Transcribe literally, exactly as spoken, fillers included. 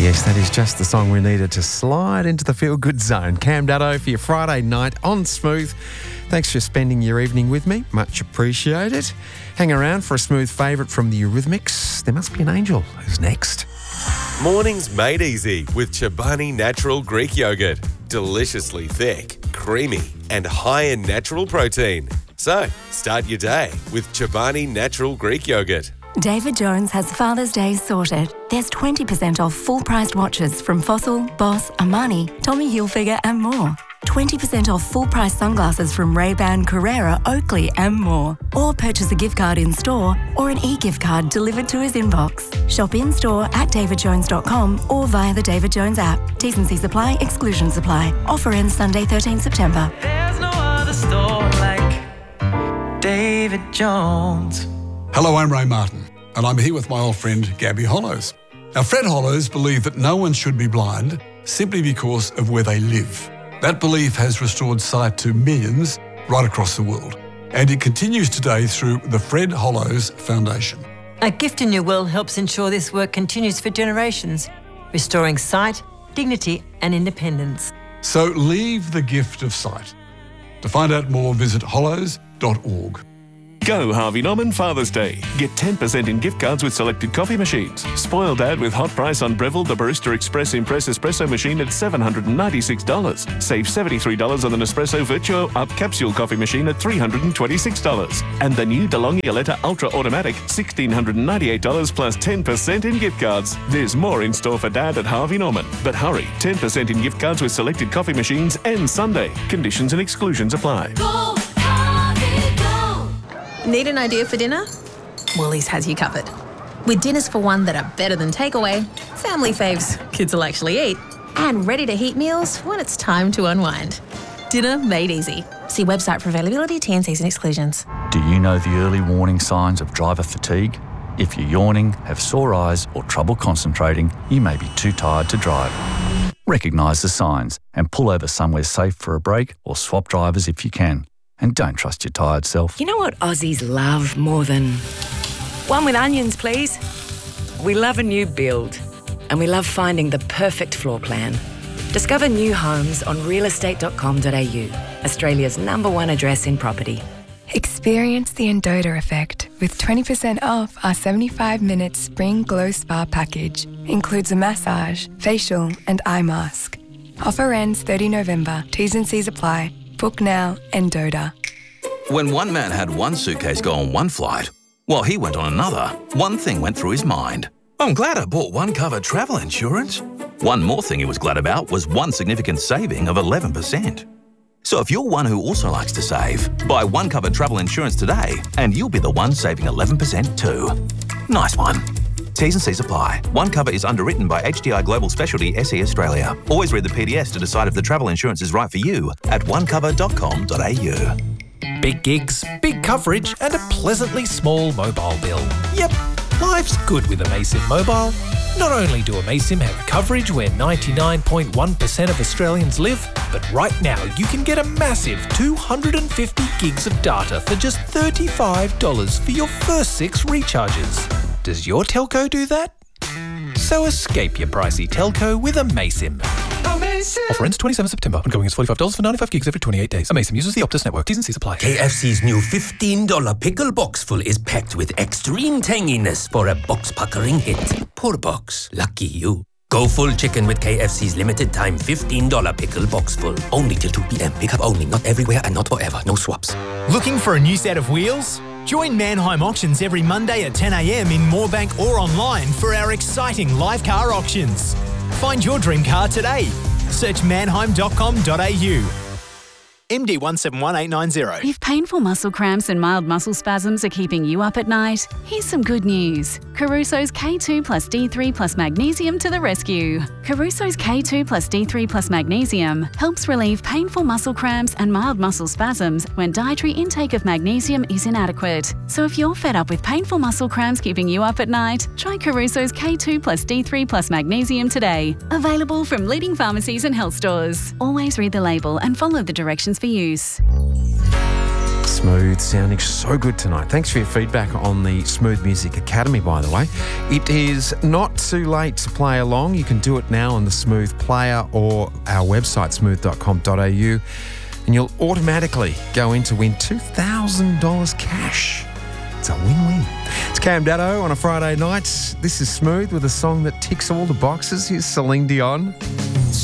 Yes, that is just the song we needed to slide into the feel-good zone. Cam Dutto for your Friday night on Smooth. Thanks for spending your evening with me. Much appreciated. Hang around for a Smooth favourite from the Eurythmics. There must be an angel who's next. Mornings made easy with Chobani Natural Greek Yogurt. Deliciously thick, creamy and high in natural protein. So, start your day with Chobani Natural Greek Yogurt. David Jones has Father's Day sorted. There's twenty percent off full-priced watches from Fossil, Boss, Armani, Tommy Hilfiger and more. twenty percent off full-price sunglasses from Ray-Ban, Carrera, Oakley and more. Or purchase a gift card in-store or an e-gift card delivered to his inbox. Shop in-store at david jones dot com or via the David Jones app. T's and C's apply, exclusions apply. Offer ends Sunday, thirteenth September. There's no other store like David Jones. Hello, I'm Ray Martin, and I'm here with my old friend Gabby Hollows. Now, Fred Hollows believed that no one should be blind simply because of where they live. That belief has restored sight to millions right across the world, and it continues today through the Fred Hollows Foundation. A Gift in Your Will helps ensure this work continues for generations, restoring sight, dignity and independence. So leave the gift of sight. To find out more, visit hollows dot org. Go Harvey Norman Father's Day. Get ten percent in gift cards with selected coffee machines. Spoil Dad with hot price on Breville the Barista Express Impress Espresso machine at seven hundred ninety-six dollars. Save seventy-three dollars on the Nespresso Virtuo Up Capsule coffee machine at three hundred twenty-six dollars. And the new DeLonghi Aletta Ultra Automatic, one thousand six hundred ninety-eight dollars plus ten percent in gift cards. There's more in store for Dad at Harvey Norman. But hurry, ten percent in gift cards with selected coffee machines ends Sunday. Conditions and exclusions apply. Go, Harvey, go. Need an idea for dinner? Woolies has you covered. With dinners for one that are better than takeaway, family faves kids will actually eat, and ready-to-heat meals when it's time to unwind. Dinner made easy. See website for availability, T N Cs and exclusions. Do you know the early warning signs of driver fatigue? If you're yawning, have sore eyes or trouble concentrating, you may be too tired to drive. Recognise the signs and pull over somewhere safe for a break or swap drivers if you can. And don't trust your tired self. You know what Aussies love more than... One with onions, please. We love a new build. And we love finding the perfect floor plan. Discover new homes on real estate dot com dot a u, Australia's number one address in property. Experience the Endota effect with twenty percent off our seventy-five minute Spring Glow Spa package. Includes a massage, facial and eye mask. Offer ends thirtieth November. T's and C's apply. Book now, Endota. When one man had one suitcase go on one flight, while he went on another, one thing went through his mind. I'm glad I bought One Cover travel insurance. One more thing he was glad about was one significant saving of eleven percent. So if you're one who also likes to save, buy One Cover travel insurance today and you'll be the one saving eleven percent too. Nice one. T's and C's apply. One Cover is underwritten by H D I Global Specialty S E Australia. Always read the P D S to decide if the travel insurance is right for you at one cover dot com dot a u. Big gigs, big coverage and a pleasantly small mobile bill. Yep, life's good with Amaysim Mobile. Not only do Amaysim have coverage where ninety-nine point one percent of Australians live, but right now you can get a massive two hundred fifty gigs of data for just thirty-five dollars for your first six recharges. Does your telco do that? So escape your pricey telco with Amaysim. Amaysim. Offer ends twenty-seventh September. Ongoing is forty-five dollars for ninety-five gigs every twenty-eight days. Amaysim uses the Optus network. T's and C's apply. K F C's new fifteen dollars pickle box full is packed with extreme tanginess for a box-puckering hit. Poor box. Lucky you. Go full chicken with K F C's limited time fifteen dollars pickle box full. Only till two p.m. Pick up only. Not everywhere and not forever. No swaps. Looking for a new set of wheels? Join Manheim Auctions every Monday at ten a.m. in Moorebank or online for our exciting live car auctions. Find your dream car today. Search manheim dot com dot a u. M D one seven one eight nine zero. If painful muscle cramps and mild muscle spasms are keeping you up at night, here's some good news. Caruso's K two plus D three plus magnesium to the rescue. Caruso's K two plus D three plus magnesium helps relieve painful muscle cramps and mild muscle spasms when dietary intake of magnesium is inadequate. So if you're fed up with painful muscle cramps keeping you up at night, try Caruso's K two plus D three plus magnesium today. Available from leading pharmacies and health stores. Always read the label and follow the directions for use. Smooth sounding so good tonight. Thanks for your feedback on the Smooth Music Academy, by the way. It is not too late to play along. You can do it now on the Smooth Player or our website, smooth dot com dot a u, and you'll automatically go in to win two thousand dollars cash. It's a win-win. It's Cam Daddo on a Friday night. This is Smooth with a song that ticks all the boxes. Here's Celine Dion.